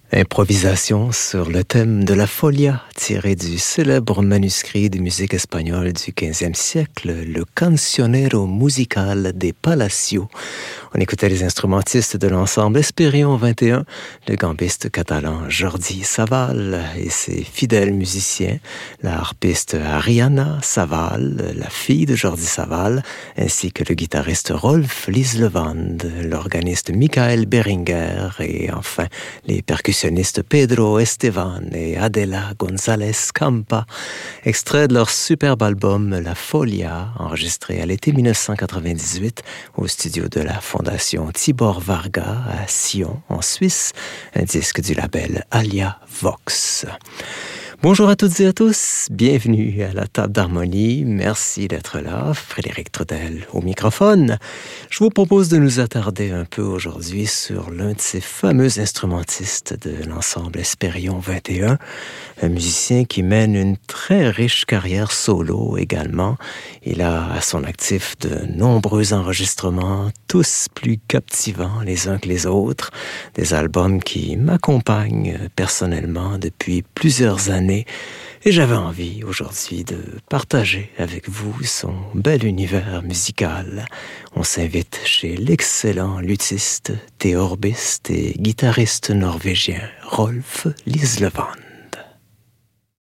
Improvisation sur le thème de la Folia, tiré du célèbre manuscrit de musique espagnole du XVe siècle, le Cancionero Musical des Palacios. On écoutait les instrumentistes de l'ensemble Espérion 21, le gambiste catalan Jordi Savall et ses fidèles musiciens, la harpiste Ariana Savall, la fille de Jordi Savall, ainsi que le guitariste Rolf Lislevand, l'organiste Michael Beringer et enfin les percussionnistes Pedro Estevan et Adela González Campa, extrait de leur superbe album La Folia, enregistré à l'été 1998 au studio de la Fondation Tibor Varga à Sion, en Suisse, un disque du label Alia Vox. Bonjour à toutes et à tous, bienvenue à la table d'harmonie, merci d'être là, Frédéric Trudel au microphone. Je vous propose de nous attarder un peu aujourd'hui sur l'un de ces fameux instrumentistes de l'ensemble Espérion 21, un musicien qui mène une très riche carrière solo également. Il a à son actif de nombreux enregistrements, tous plus captivants les uns que les autres, des albums qui m'accompagnent personnellement depuis plusieurs années. Et j'avais envie aujourd'hui de partager avec vous son bel univers musical. On s'invite chez l'excellent luthiste, théorbiste et guitariste norvégien Rolf Lislevand.